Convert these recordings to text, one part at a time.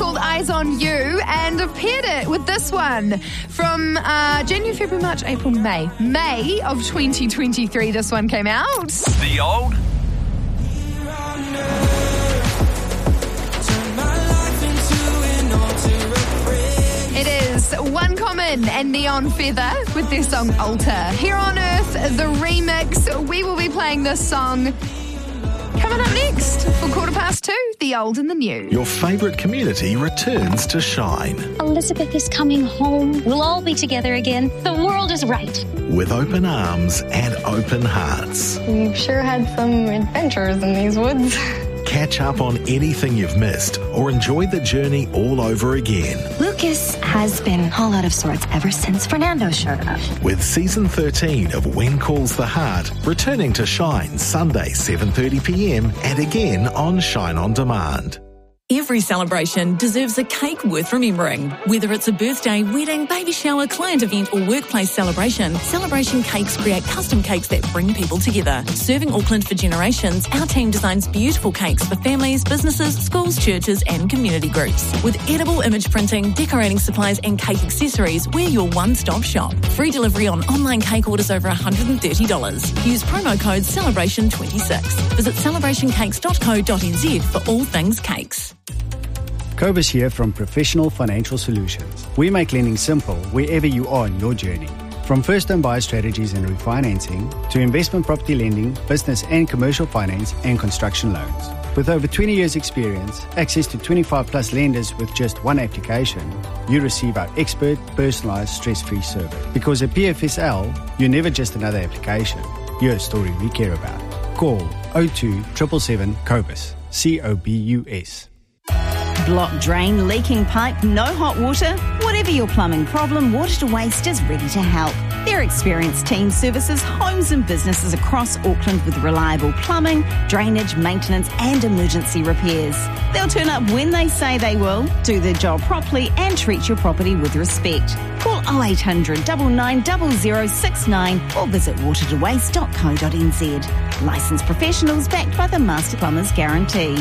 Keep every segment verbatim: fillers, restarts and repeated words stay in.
called Eyes on You, and I've paired it with this one from uh, January, February, March, April, May. May of twenty twenty-three, this one came out. The old. It is One Common and Neon Feather with their song Altar. Here on Earth, the remix. We will be playing this song coming up next for quarter past two, the old and the new. Your favourite community returns to shine. Elizabeth is coming home. We'll all be together again. The world is right. With open arms and open hearts. We've sure had some adventures in these woods. Catch up on anything you've missed or enjoy the journey all over again. Lucas has been all out of sorts ever since Fernando showed up. With season thirteen of When Calls the Heart returning to Shine Sunday seven thirty p m and again on Shine On Demand. Every celebration deserves a cake worth remembering. Whether it's a birthday, wedding, baby shower, client event or workplace celebration, Celebration Cakes create custom cakes that bring people together. Serving Auckland for generations, our team designs beautiful cakes for families, businesses, schools, churches and community groups. With edible image printing, decorating supplies and cake accessories, we're your one-stop shop. Free delivery on online cake orders over one hundred thirty dollars. Use promo code celebration twenty-six. Visit celebration cakes dot co dot n z for all things cakes. Cobus here from Professional Financial Solutions. We make lending simple wherever you are in your journey. From first-time buyer strategies and refinancing to investment property lending, business and commercial finance and construction loans. With over twenty years experience, access to twenty-five plus lenders with just one application, you receive our expert, personalised, stress-free service. Because at P F S L, you're never just another application. You're a story we care about. Call oh two seven seven seven COBUS. C O B U S. Block, drain, leaking pipe, no hot water? Whatever your plumbing problem, Water to Waste is ready to help. Their experienced team services homes and businesses across Auckland with reliable plumbing, drainage, maintenance and emergency repairs. They'll turn up when they say they will, do their job properly and treat your property with respect. Call oh eight hundred, nine nine zero zero six nine or visit water to waste dot co dot n z. Licensed professionals backed by the Master Plumbers Guarantee.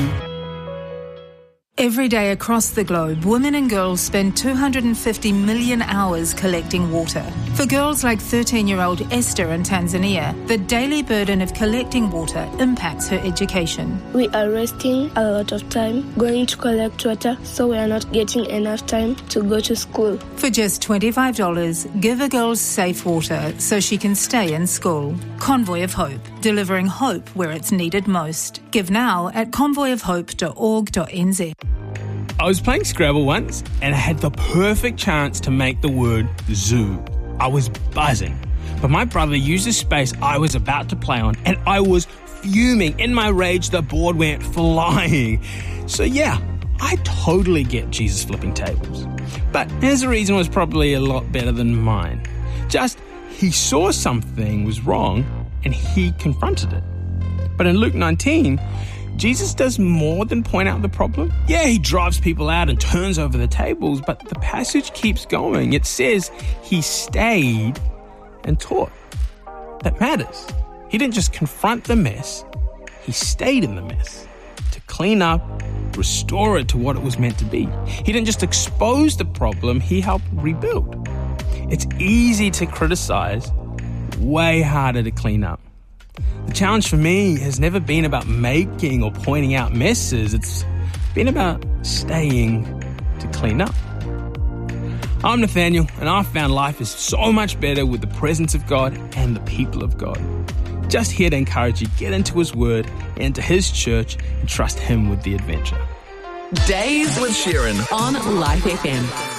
Every day across the globe, women and girls spend two hundred fifty million hours collecting water. For girls like thirteen-year-old Esther in Tanzania, the daily burden of collecting water impacts her education. We are wasting a lot of time going to collect water, so we are not getting enough time to go to school. For just twenty-five dollars, give a girl safe water so she can stay in school. Convoy of Hope, delivering hope where it's needed most. Give now at convoy of hope dot org dot n z. I was playing Scrabble once and I had the perfect chance to make the word zoo. I was buzzing, but my brother used the space I was about to play on and I was fuming. In my rage, the board went flying. So yeah, I totally get Jesus flipping tables. But his reason was probably a lot better than mine. Just, he saw something was wrong and he confronted it. But in Luke nineteen, Jesus does more than point out the problem. Yeah, he drives people out and turns over the tables, but the passage keeps going. It says he stayed and taught. That matters. He didn't just confront the mess, he stayed in the mess to clean up, restore it to what it was meant to be. He didn't just expose the problem, he helped rebuild. It's easy to criticize, way harder to clean up. The challenge for me has never been about making or pointing out messes. It's been about staying to clean up. I'm Nathaniel, and I've found life is so much better with the presence of God and the people of God. Just here to encourage you, get into His Word, into His church, and trust Him with the adventure. Days with Sharon on Life F M.